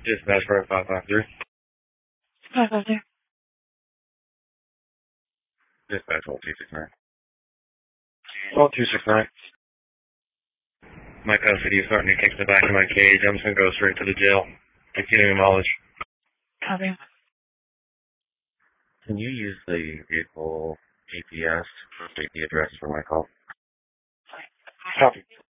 Dispatch for 553. 553. Dispatch hold 269. Hold 269. My custody is starting to kick the back of my cage. I'm just going to go straight to the jail. Continuing knowledge. Copy. Can you use the vehicle GPS to state the address for my call? Copy.